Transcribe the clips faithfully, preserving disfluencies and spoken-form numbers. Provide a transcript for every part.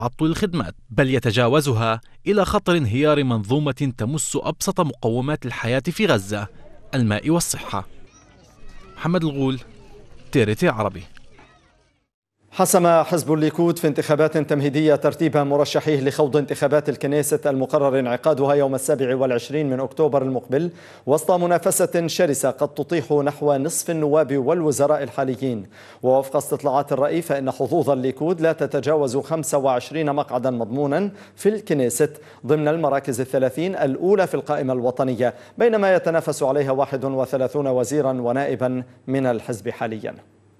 عطل الخدمات، بل يتجاوزها إلى خطر انهيار منظومة تمس أبسط مقومات الحياة في غزة، الماء والصحة. محمد الغول، تي آر تي عربي. حسم حزب الليكود في انتخابات تمهيدية ترتيب مرشحيه لخوض انتخابات الكنيست المقرر انعقادها يوم السابع والعشرين من أكتوبر المقبل، وسط منافسة شرسة قد تطيح نحو نصف النواب والوزراء الحاليين. ووفق استطلاعات الرأي فإن حظوظ الليكود لا تتجاوز خمسة وعشرين مقعدا مضمونا في الكنيست ضمن المراكز الثلاثين الأولى في القائمة الوطنية، بينما يتنافس عليها واحد وثلاثون وزيرا ونائبا من الحزب حاليا.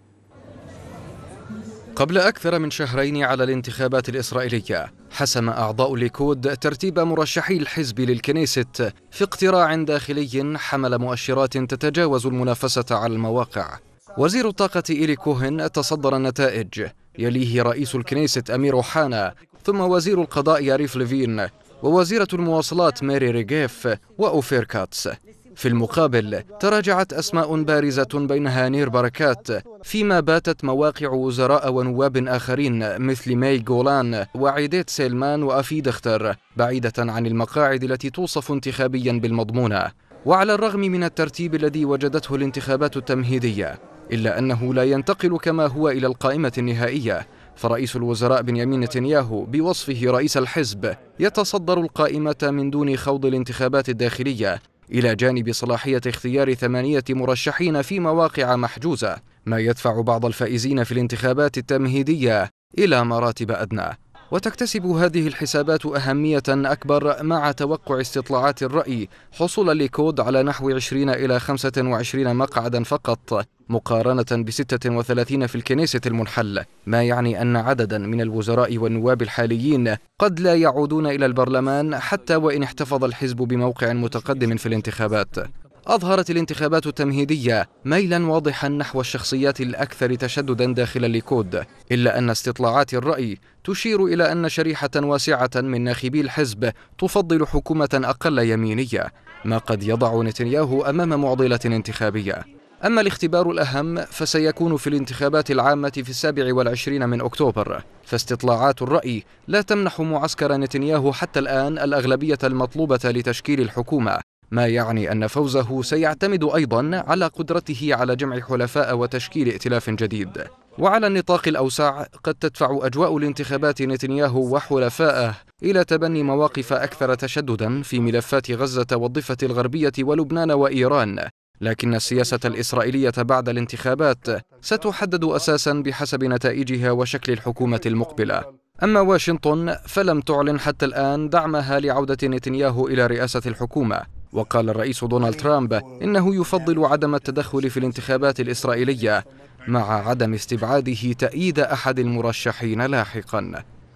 قبل أكثر من شهرين على الانتخابات الإسرائيلية، حسم أعضاء الليكود ترتيب مرشحي الحزب للكنيست في اقتراع داخلي حمل مؤشرات تتجاوز المنافسة على المواقع. وزير الطاقة إيلي كوهن تصدر النتائج، يليه رئيس الكنيست أمير أوحانا، ثم وزير القضاء ياريف ليفين، ووزيرة المواصلات ميري ريغيف وأوفير كاتس. في المقابل تراجعت أسماء بارزة بينها نير بركات، فيما باتت مواقع وزراء ونواب آخرين مثل ماي جولان وعيديت سيلمان وأفيد اختر بعيدة عن المقاعد التي توصف انتخابيا بالمضمونة. وعلى الرغم من الترتيب الذي وجدته الانتخابات التمهيدية، إلا أنه لا ينتقل كما هو إلى القائمة النهائية، فرئيس الوزراء بنيامين نتنياهو بوصفه رئيس الحزب يتصدر القائمة من دون خوض الانتخابات الداخلية، إلى جانب صلاحية اختيار ثمانية مرشحين في مواقع محجوزة، ما يدفع بعض الفائزين في الانتخابات التمهيدية إلى مراتب أدنى. وتكتسب هذه الحسابات أهمية أكبر مع توقع استطلاعات الرأي حصول الليكود على نحو عشرين إلى خمسة وعشرين مقعدا فقط، مقارنة بستة وثلاثين في الكنيست المنحل، ما يعني أن عددا من الوزراء والنواب الحاليين قد لا يعودون إلى البرلمان حتى وإن احتفظ الحزب بموقع متقدم في الانتخابات. أظهرت الانتخابات التمهيدية ميلا واضحا نحو الشخصيات الأكثر تشددا داخل الليكود، إلا أن استطلاعات الرأي تشير إلى أن شريحة واسعة من ناخبي الحزب تفضل حكومة أقل يمينية، ما قد يضع نتنياهو أمام معضلة انتخابية. أما الاختبار الأهم فسيكون في الانتخابات العامة في السابع والعشرين من أكتوبر، فاستطلاعات الرأي لا تمنح معسكر نتنياهو حتى الآن الأغلبية المطلوبة لتشكيل الحكومة، ما يعني أن فوزه سيعتمد أيضا على قدرته على جمع حلفاء وتشكيل ائتلاف جديد. وعلى النطاق الأوسع قد تدفع أجواء الانتخابات نتنياهو وحلفائه إلى تبني مواقف أكثر تشددا في ملفات غزة والضفة الغربية ولبنان وإيران، لكن السياسة الإسرائيلية بعد الانتخابات ستحدد أساسا بحسب نتائجها وشكل الحكومة المقبلة. أما واشنطن فلم تعلن حتى الآن دعمها لعودة نتنياهو إلى رئاسة الحكومة، وقال الرئيس دونالد ترامب إنه يفضل عدم التدخل في الانتخابات الإسرائيلية، مع عدم استبعاده تأييد أحد المرشحين لاحقا.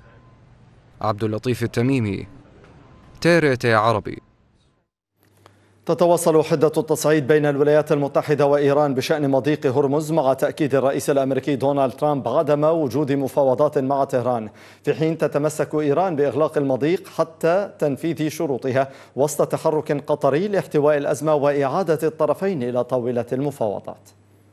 عبد اللطيف التميمي، تي آر تي عربي. تتواصل حدة التصعيد بين الولايات المتحدة وإيران بشأن مضيق هرمز، مع تأكيد الرئيس الأمريكي دونالد ترامب عدم وجود مفاوضات مع طهران، في حين تتمسك إيران بإغلاق المضيق حتى تنفيذ شروطها، وسط تحرك قطري لاحتواء الأزمة وإعادة الطرفين إلى طاولة المفاوضات.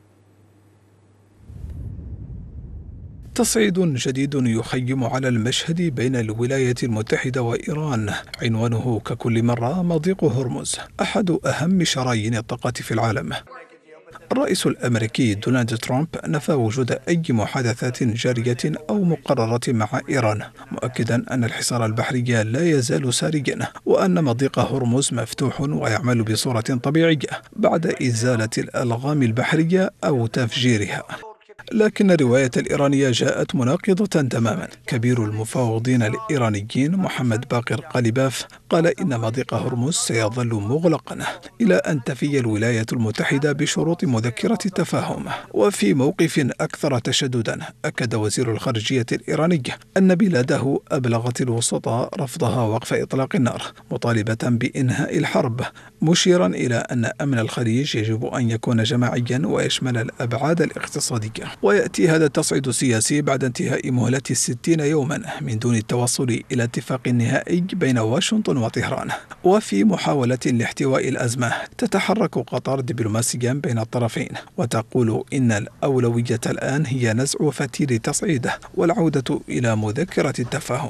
تصعيد جديد يخيم على المشهد بين الولايات المتحدة وإيران، عنوانه ككل مرة مضيق هرمز، أحد أهم شرايين الطاقة في العالم. الرئيس الأمريكي دونالد ترامب نفى وجود أي محادثات جارية أو مقررة مع إيران، مؤكدا أن الحصار البحري لا يزال ساريا، وأن مضيق هرمز مفتوح ويعمل بصورة طبيعية بعد إزالة الألغام البحرية أو تفجيرها. لكن الرواية الإيرانية جاءت مناقضة تماما. كبير المفاوضين الإيرانيين محمد باقر قليباف قال إن مضيق هرمز سيظل مغلقا إلى أن تفي الولايات المتحدة بشروط مذكرة التفاهم. وفي موقف أكثر تشددا أكد وزير الخارجية الإيراني أن بلاده أبلغت الوسطاء رفضها وقف إطلاق النار، مطالبة بإنهاء الحرب، مشيرا إلى أن أمن الخليج يجب أن يكون جماعيا ويشمل الأبعاد الاقتصادية. ويأتي هذا التصعيد السياسي بعد انتهاء مهلة الستين يوما من دون التوصل إلى اتفاق نهائي بين واشنطن وطهران. وفي محاولة لاحتواء الأزمة تتحرك قطر دبلوماسيا بين الطرفين، وتقول إن الأولوية الآن هي نزع فتيل تصعيده والعودة إلى مذكرة التفاهم.